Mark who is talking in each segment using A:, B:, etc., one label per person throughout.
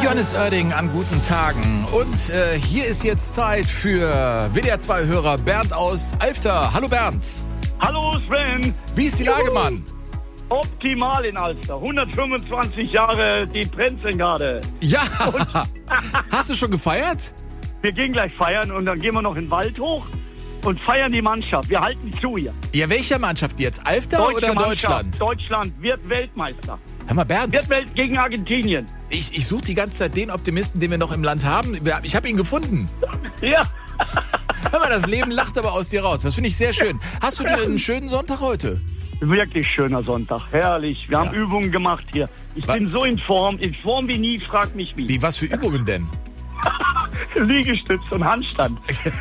A: Johannes Oerding an guten Tagen. Und hier ist jetzt Zeit für WDR 2-Hörer Bernd aus Alfter. Hallo Bernd.
B: Hallo Sven.
A: Wie ist die Lage, Mann?
B: Optimal in Alfter. 125 Jahre die Prinzengarde.
A: Ja. Hast du schon gefeiert?
B: Wir gehen gleich feiern und dann gehen wir noch in den Wald hoch und feiern die Mannschaft. Wir halten zu hier.
A: Ja, welcher Mannschaft jetzt? Alfter oder Deutschland?
B: Deutschland wird Weltmeister.
A: Hör mal, Bernd.
B: Wird Welt gegen Argentinien.
A: Ich suche die ganze Zeit den Optimisten, den wir noch im Land haben. Ich habe ihn gefunden.
B: Ja.
A: Hör mal, das Leben lacht aber aus dir raus. Das finde ich sehr schön. Hast du dir einen schönen Sonntag heute?
B: Wirklich schöner Sonntag. Herrlich. Wir haben Übungen gemacht hier. Ich bin so in Form wie nie, frag mich wie.
A: Wie, was für Übungen denn?
B: Liegestütz und Handstand.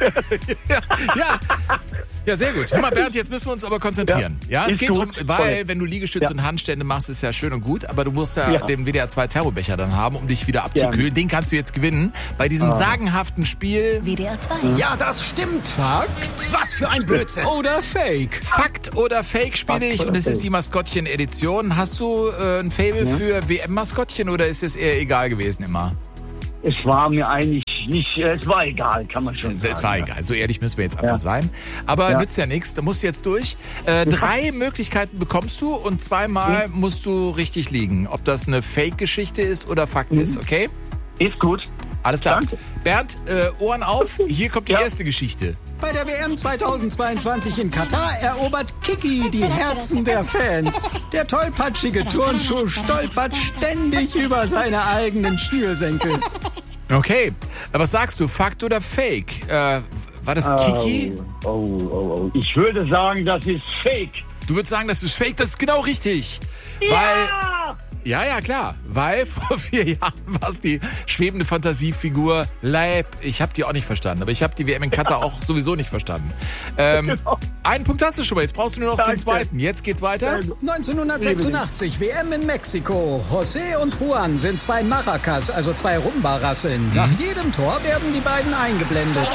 A: Ja, sehr gut. Hör mal, Bernd, jetzt müssen wir uns aber konzentrieren. Ja, es geht weil wenn du Liegestütze und Handstände machst, ist ja schön und gut, aber du musst den WDR 2 Thermobecher dann haben, um dich wieder abzukühlen. Den kannst du jetzt gewinnen bei diesem sagenhaften Spiel
C: WDR 2.
D: Ja, das stimmt. Fakt? Was für ein Blödsinn.
A: Oder Fake. Fakt oder Fake spiele ich und es ist die Maskottchen-Edition. Hast du ein Faible für WM-Maskottchen oder ist es eher egal gewesen immer?
B: Es war mir eigentlich nicht, es war egal, kann man schon sagen.
A: Es war egal, so ehrlich müssen wir jetzt einfach sein. Aber nützt ja nichts, da musst du jetzt durch. 3 Möglichkeiten bekommst du und 2-mal musst du richtig liegen. Ob das eine Fake-Geschichte ist oder Fakt ist, okay?
B: Ist gut.
A: Alles klar.
B: Danke.
A: Bernd, Ohren auf, hier kommt die erste Geschichte.
D: Bei der WM 2022 in Katar erobert Kiki die Herzen der Fans. Der tollpatschige Turnschuh stolpert ständig über seine eigenen Schnürsenkel.
A: Okay, was sagst du, Fakt oder Fake? War das Kiki?
B: Oh. Ich würde sagen, das ist Fake.
A: Du würdest sagen, das ist Fake, das ist genau richtig.
B: Ja!
A: Weil... Ja, klar, weil vor 4 Jahren war es die schwebende Fantasiefigur Leib. Ich habe die auch nicht verstanden, aber ich habe die WM in Katar auch sowieso nicht verstanden. Einen Punkt hast du schon mal, jetzt brauchst du nur noch den zweiten. Jetzt geht's weiter.
D: 1986, WM in Mexiko. José und Juan sind 2 Maracas, also 2 Rumba-Rasseln. Nach jedem Tor werden die beiden eingeblendet.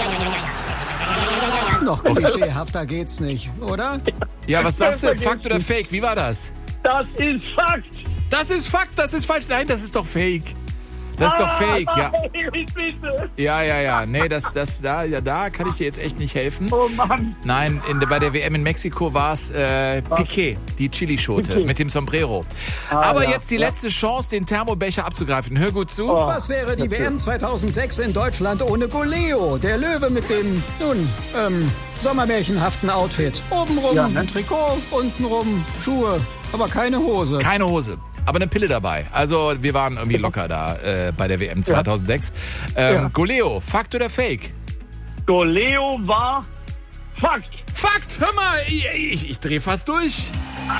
D: Noch klischeehafter geht's nicht, oder?
A: Ja, was sagst du? Fakt oder Fake? Wie war das?
B: Das ist Fakt.
A: Das ist Fakt, das ist falsch. Nein, das ist doch Fake. Das ist doch Fake, ja. Ja. Nee, da kann ich dir jetzt echt nicht helfen.
B: Oh Mann.
A: Nein, bei der WM in Mexiko war es Piqué, die Chilischote mit dem Sombrero. Aber jetzt die letzte Chance, den Thermobecher abzugreifen. Hör gut zu.
D: Was wäre die WM 2006 in Deutschland ohne Goleo, der Löwe mit dem, sommermärchenhaften Outfit? Obenrum ein Trikot, untenrum Schuhe, aber keine Hose.
A: Keine Hose. Aber eine Pille dabei. Also wir waren irgendwie locker da bei der WM 2006. Goleo, Fakt oder Fake?
B: Goleo war Fakt.
A: Fakt! Hör mal, ich drehe fast durch.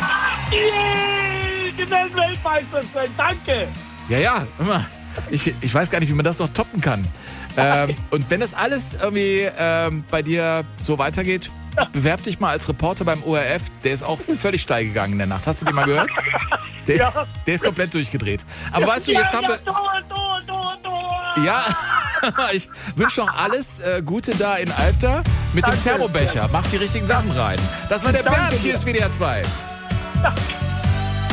B: Die Weltmeister sind, danke.
A: Ja, hör mal. Ich weiß gar nicht, wie man das noch toppen kann. Und wenn das alles irgendwie bei dir so weitergeht, bewerb dich mal als Reporter beim ORF. Der ist auch völlig steil gegangen in der Nacht. Hast du den mal gehört? Der ist komplett durchgedreht. Aber weißt du, jetzt haben wir... Ja, ich wünsche noch alles Gute da in Alfter mit dem Thermobecher. Mach die richtigen Sachen rein. Das war der Bernd, hier ist WDR 2.